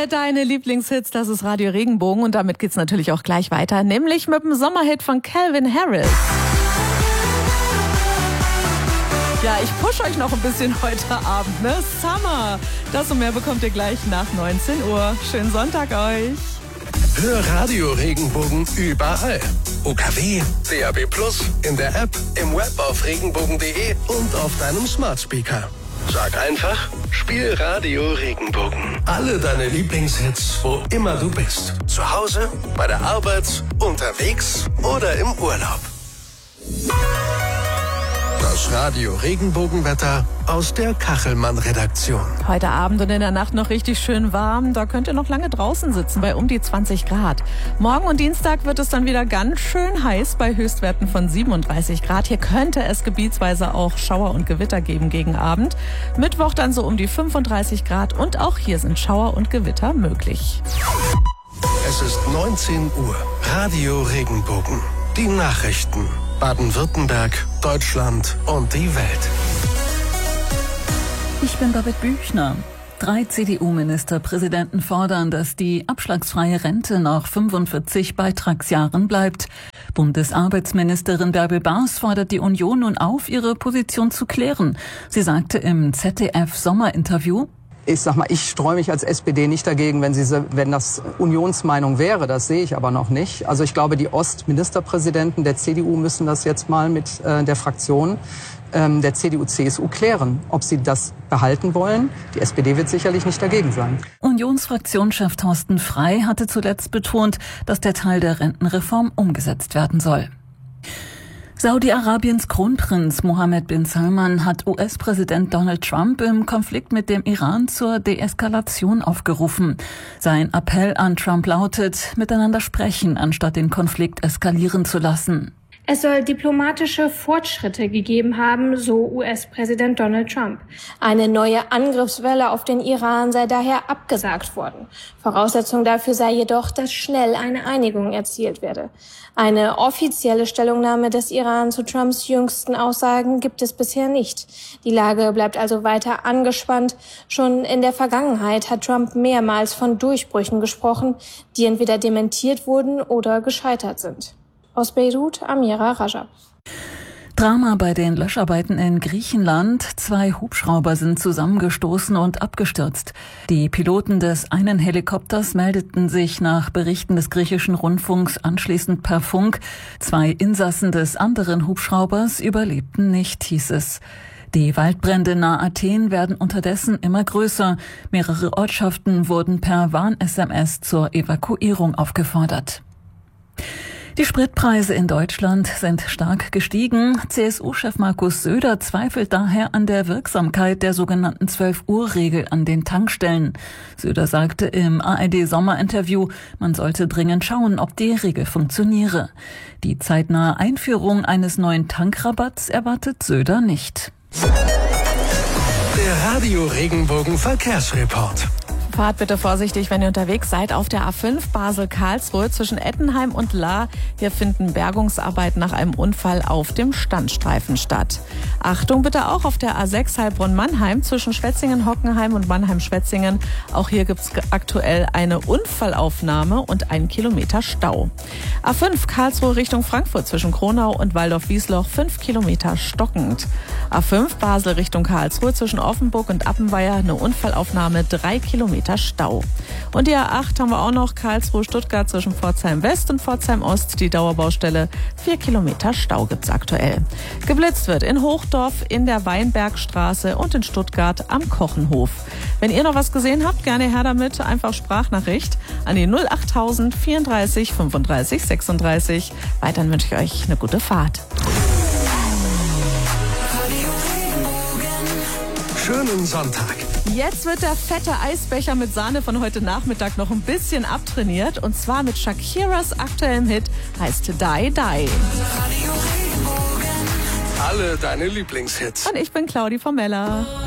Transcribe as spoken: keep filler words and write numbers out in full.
Alle deine Lieblingshits, das ist Radio Regenbogen und damit geht's natürlich auch gleich weiter, nämlich mit dem Sommerhit von Calvin Harris. Ja, ich push euch noch ein bisschen heute Abend, ne? Summer. Das und mehr bekommt ihr gleich nach neunzehn Uhr. Schönen Sonntag euch. Hör Radio Regenbogen überall. U K W, D A B plus, in der App, im Web auf regenbogen punkt de und auf deinem Smart Speaker. Sag einfach, spiel Radio Regenbogen. Alle deine Lieblingshits, wo immer du bist. Zu Hause, bei der Arbeit, unterwegs oder im Urlaub. Das Radio Regenbogenwetter aus der Kachelmann-Redaktion. Heute Abend und in der Nacht noch richtig schön warm. Da könnt ihr noch lange draußen sitzen bei um die zwanzig Grad. Morgen und Dienstag wird es dann wieder ganz schön heiß bei Höchstwerten von siebenunddreißig Grad. Hier könnte es gebietsweise auch Schauer und Gewitter geben gegen Abend. Mittwoch dann so um die fünfunddreißig Grad und auch hier sind Schauer und Gewitter möglich. Es ist neunzehn Uhr. Radio Regenbogen. Die Nachrichten. Baden-Württemberg, Deutschland und die Welt. Ich bin Babette Büchner. Drei C D U-Ministerpräsidenten fordern, dass die abschlagsfreie Rente nach fünfundvierzig Beitragsjahren bleibt. Bundesarbeitsministerin Bärbel Baas fordert die Union nun auf, ihre Position zu klären. Sie sagte im Z D F-Sommerinterview: Ich sag mal, ich streue mich als S P D nicht dagegen, wenn, sie, wenn das Unionsmeinung wäre. Das sehe ich aber noch nicht. Also ich glaube, die Ostministerpräsidenten der C D U müssen das jetzt mal mit äh, der Fraktion ähm, der C D U C S U klären, ob sie das behalten wollen. Die S P D wird sicherlich nicht dagegen sein. Unionsfraktionschef Thorsten Frey hatte zuletzt betont, dass der Teil der Rentenreform umgesetzt werden soll. Saudi-Arabiens Kronprinz Mohammed bin Salman hat U S-Präsident Donald Trump im Konflikt mit dem Iran zur Deeskalation aufgerufen. Sein Appell an Trump lautet, miteinander sprechen, anstatt den Konflikt eskalieren zu lassen. Es soll diplomatische Fortschritte gegeben haben, so U S-Präsident Donald Trump. Eine neue Angriffswelle auf den Iran sei daher abgesagt worden. Voraussetzung dafür sei jedoch, dass schnell eine Einigung erzielt werde. Eine offizielle Stellungnahme des Iran zu Trumps jüngsten Aussagen gibt es bisher nicht. Die Lage bleibt also weiter angespannt. Schon in der Vergangenheit hat Trump mehrmals von Durchbrüchen gesprochen, die entweder dementiert wurden oder gescheitert sind. Aus Beirut, Amira Rajab. Drama bei den Löscharbeiten in Griechenland. Zwei Hubschrauber sind zusammengestoßen und abgestürzt. Die Piloten des einen Helikopters meldeten sich nach Berichten des griechischen Rundfunks anschließend per Funk. Zwei Insassen des anderen Hubschraubers überlebten nicht, hieß es. Die Waldbrände nahe Athen werden unterdessen immer größer. Mehrere Ortschaften wurden per Warn-S M S zur Evakuierung aufgefordert. Die Spritpreise in Deutschland sind stark gestiegen. C S U-Chef Markus Söder zweifelt daher an der Wirksamkeit der sogenannten zwölf Uhr Regel an den Tankstellen. Söder sagte im A R D-Sommerinterview, man sollte dringend schauen, ob die Regel funktioniere. Die zeitnahe Einführung eines neuen Tankrabatts erwartet Söder nicht. Der Radio Regenbogen Verkehrsreport. Fahrt bitte vorsichtig, wenn ihr unterwegs seid auf der A fünf Basel-Karlsruhe zwischen Ettenheim und Lahr. Hier finden Bergungsarbeiten nach einem Unfall auf dem Standstreifen statt. Achtung bitte auch auf der A sechs Heilbronn-Mannheim zwischen Schwetzingen-Hockenheim und Mannheim-Schwetzingen. Auch hier gibt es aktuell eine Unfallaufnahme und einen Kilometer Stau. A fünf Karlsruhe Richtung Frankfurt zwischen Kronau und Waldorf-Wiesloch fünf Kilometer stockend. A fünf Basel Richtung Karlsruhe zwischen Offenburg und Appenweier eine Unfallaufnahme drei Kilometer Stau. Und die A acht haben wir auch noch, Karlsruhe-Stuttgart zwischen Pforzheim West und Pforzheim Ost, die Dauerbaustelle, vier Kilometer Stau gibt's aktuell. Geblitzt wird in Hochdorf, in der Weinbergstraße und in Stuttgart am Kochenhof. Wenn ihr noch was gesehen habt, gerne her damit, einfach Sprachnachricht an die null achttausend vierunddreißig fünfunddreißig sechsunddreißig. Weiterhin wünsche ich euch eine gute Fahrt. Schönen Sonntag. Jetzt wird der fette Eisbecher mit Sahne von heute Nachmittag noch ein bisschen abtrainiert. Und zwar mit Shakiras aktuellem Hit, heißt Die Die. Alle deine Lieblingshits. Und ich bin Claudi Formella.